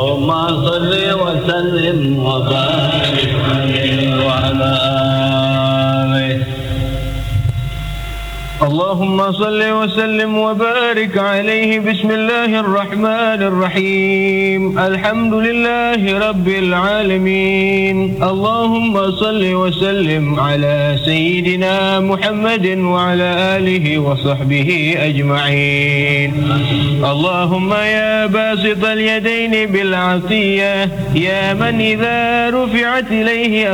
اللهم صل وسلم وبارك عليه وعلى آله. اللهم صل وسلم وبارك عليه. بسم الله الرحمن الرحيم. الحمد لله رب العالمين. اللهم صل وسلم على سيدنا محمد وعلى آله وصحبه أجمعين. اللهم يا باسط اليدين بالعطية، يا من إذا رفعت إليه